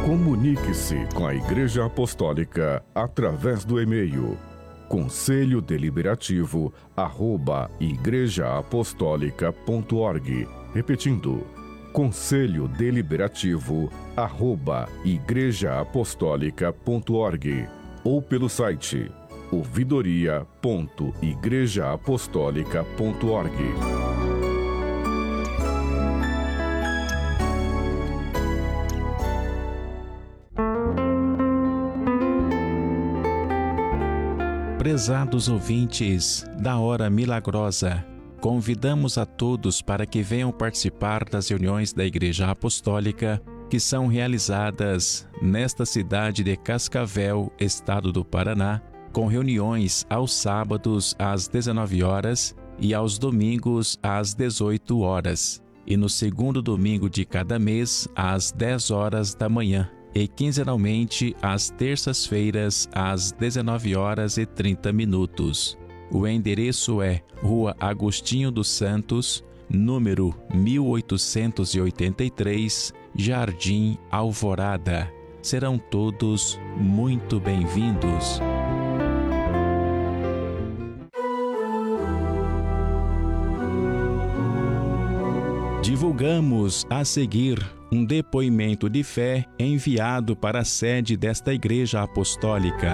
Comunique-se com a Igreja Apostólica através do e-mail conselhodeliberativo@igrejaapostólica.org. Repetindo, conselhodeliberativo@igrejaapostólica.org, ou pelo site ouvidoria.igrejaapostólica.org. Prezados ouvintes da Hora Milagrosa, convidamos a todos para que venham participar das reuniões da Igreja Apostólica que são realizadas nesta cidade de Cascavel, estado do Paraná, com reuniões aos sábados às 19 horas e aos domingos às 18 horas, e no segundo domingo de cada mês às 10 horas da manhã, e quinzenalmente às terças-feiras às 19 horas e 30 minutos. O endereço é Rua Agostinho dos Santos, número 1883, Jardim Alvorada. Serão todos muito bem-vindos. Divulgamos a seguir um depoimento de fé enviado para a sede desta Igreja Apostólica.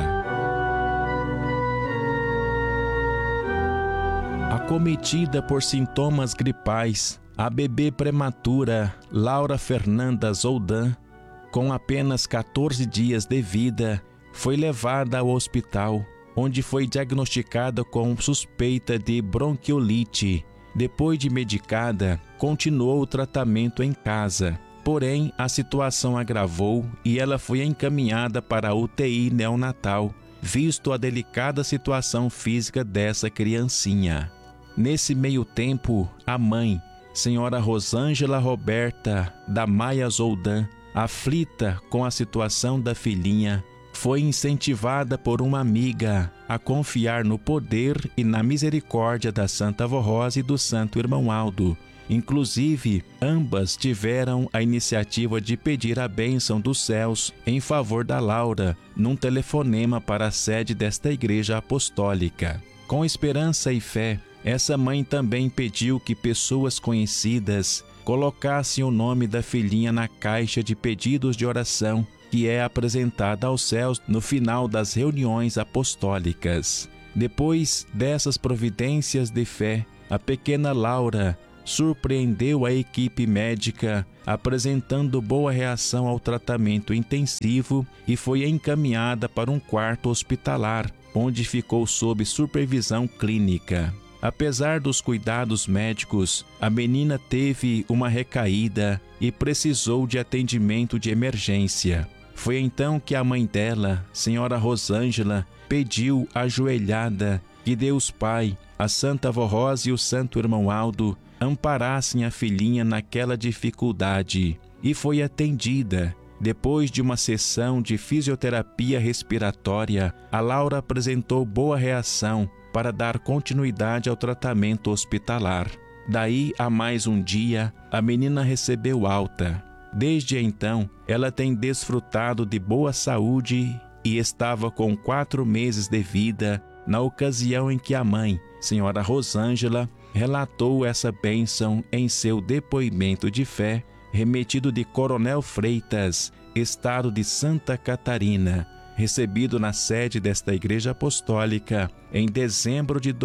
Acometida por sintomas gripais, a bebê prematura Laura Fernanda Zoldan, com apenas 14 dias de vida, foi levada ao hospital, onde foi diagnosticada com suspeita de bronquiolite. Depois de medicada, continuou o tratamento em casa. Porém, a situação agravou e ela foi encaminhada para a UTI neonatal, visto a delicada situação física dessa criancinha. Nesse meio tempo, a mãe, senhora Rosângela Roberta da Maia Zoldan, aflita com a situação da filhinha, foi incentivada por uma amiga a confiar no poder e na misericórdia da Santa Avó Rosa e do Santo Irmão Aldo. Inclusive, ambas tiveram a iniciativa de pedir a bênção dos céus em favor da Laura, num telefonema para a sede desta Igreja Apostólica. Com esperança e fé, essa mãe também pediu que pessoas conhecidas colocassem o nome da filhinha na caixa de pedidos de oração, que é apresentada aos céus no final das reuniões apostólicas. Depois dessas providências de fé, a pequena Laura surpreendeu a equipe médica, apresentando boa reação ao tratamento intensivo e foi encaminhada para um quarto hospitalar, onde ficou sob supervisão clínica. Apesar dos cuidados médicos, a menina teve uma recaída e precisou de atendimento de emergência. Foi então que a mãe dela, senhora Rosângela, pediu ajoelhada que Deus Pai, a Santa Avó Rosa e o Santo Irmão Aldo amparassem a filhinha naquela dificuldade, e foi atendida. Depois de uma sessão de fisioterapia respiratória, a Laura apresentou boa reação para dar continuidade ao tratamento hospitalar. Daí a mais um dia, a menina recebeu alta. Desde então, ela tem desfrutado de boa saúde e estava com 4 meses de vida na ocasião em que a mãe, senhora Rosângela, relatou essa bênção em seu depoimento de fé, remetido de Coronel Freitas, estado de Santa Catarina, recebido na sede desta Igreja Apostólica em dezembro de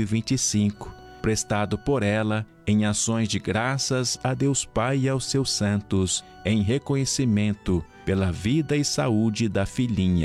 2025, prestado por ela em ações de graças a Deus Pai e aos seus santos, em reconhecimento pela vida e saúde da filhinha.